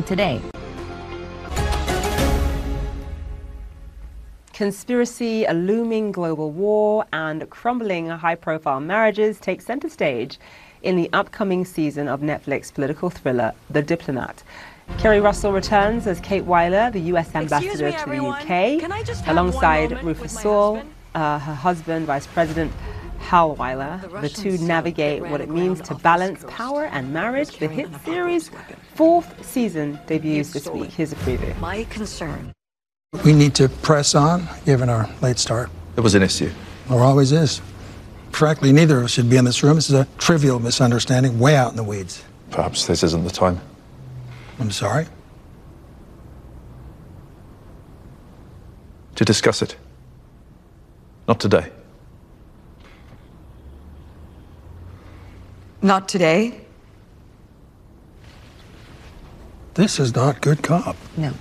streaming today. Conspiracy, a looming global war, and crumbling high-profile marriages take center stage in the upcoming season of Netflix political thriller, The Diplomat. Kerry Russell returns as Kate Weiler, the U.S. ambassador to the UK, alongside Rufus Sewell, her husband, Vice President Hal Weiler. The two navigate what it means to balance power and marriage. The hit series' fourth season debuts this week. Here's a preview. My concern. We need to press on, given our late start. It was an issue. There always is. Frankly, neither of us should be in this room. This is a trivial misunderstanding, way out in the weeds. Perhaps this isn't the time. I'm sorry. To discuss it. Not today. Not today? This is not good cop. No.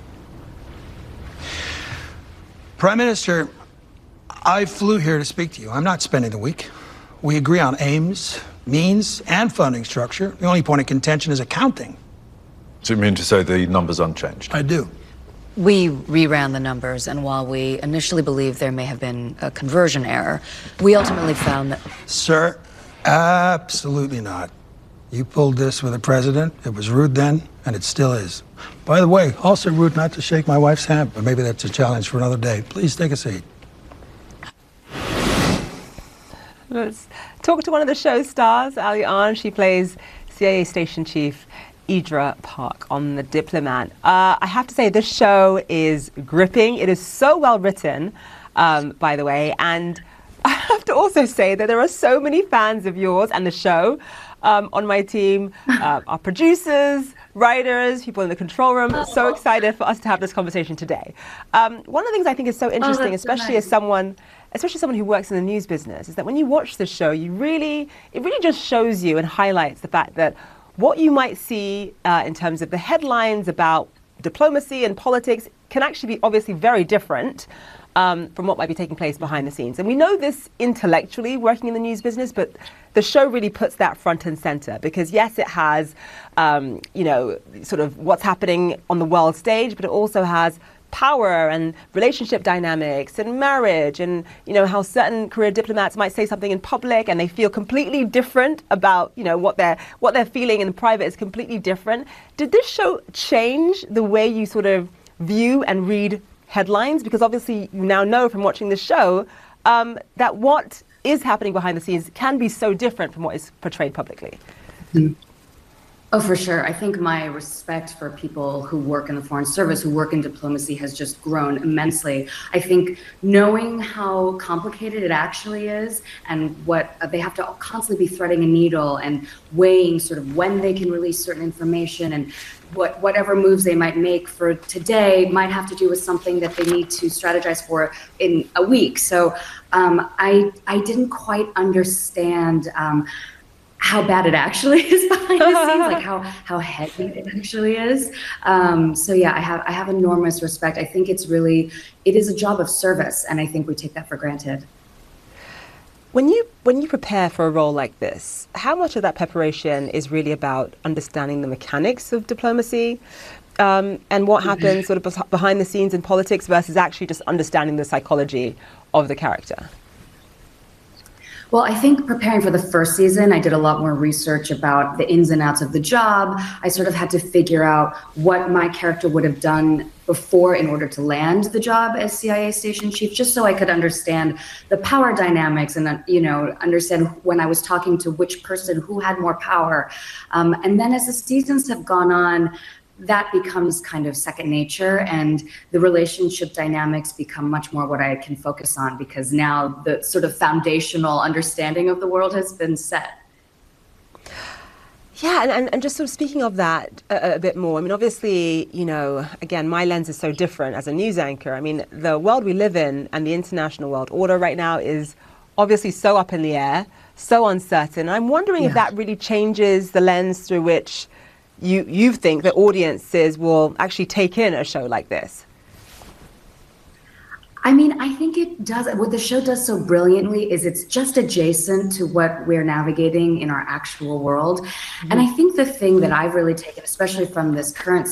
Prime Minister, I flew here to speak to you. I'm not spending the week. We agree on aims, means, and funding structure. The only point of contention is accounting. So you mean to say the number's unchanged? I do. We reran the numbers, and while we initially believed there may have been a conversion error, we ultimately found that... Sir, absolutely not. You pulled this with the president. It was rude then, and it still is. By the way, also rude not to shake my wife's hand, but maybe that's a challenge for another day. Please take a seat. Let's talk to one of the show's stars, Ali Ahn. She plays CIA Station Chief Idra Park on The Diplomat. I have to say, this show is gripping. It is so well written, by the way, and I have to also say that there are so many fans of yours and the show on my team, our producers, writers, people in the control room. So excited for us to have this conversation today. One of the things I think is so interesting, especially as someone who works in the news business, is that when you watch the show, it really just shows you and highlights the fact that what you might see in terms of the headlines about diplomacy and politics can actually be obviously very different from what might be taking place behind the scenes. And we know this intellectually working in the news business, but the show really puts that front and center because yes, it has, sort of what's happening on the world stage, but it also has power and relationship dynamics and marriage and, how certain career diplomats might say something in public and they feel completely different about, what they're feeling in private is completely different. Did this show change the way you sort of view and read headlines? Because obviously you now know from watching the show that what is happening behind the scenes can be so different from what is portrayed publicly. Oh, for sure. I think my respect for people who work in the Foreign Service, who work in diplomacy, has just grown immensely. I think knowing how complicated it actually is and what they have to constantly be threading a needle and weighing sort of when they can release certain information and whatever moves they might make for today might have to do with something that they need to strategize for in a week. So I didn't quite understand how bad it actually is behind the scenes, like how heavy it actually is. So yeah, I have enormous respect. I think it is a job of service, and I think we take that for granted. When you prepare for a role like this, how much of that preparation is really about understanding the mechanics of diplomacy and what happens sort of behind the scenes in politics versus actually just understanding the psychology of the character? Well, I think preparing for the first season, I did a lot more research about the ins and outs of the job. I sort of had to figure out what my character would have done before in order to land the job as CIA Station Chief, just so I could understand the power dynamics and, understand when I was talking to which person who had more power. And then as the seasons have gone on, that becomes kind of second nature, and the relationship dynamics become much more what I can focus on because now the sort of foundational understanding of the world has been set. Yeah, and just sort of speaking of that a bit more, I mean, obviously, again, my lens is so different as a news anchor. I mean, the world we live in and the international world order right now is obviously so up in the air, so uncertain. I'm wondering if that really changes the lens through which you think that audiences will actually take in a show like this. I mean, I think it does. What the show does so brilliantly is it's just adjacent to what we're navigating in our actual world. And I think the thing that I've really taken, especially from this current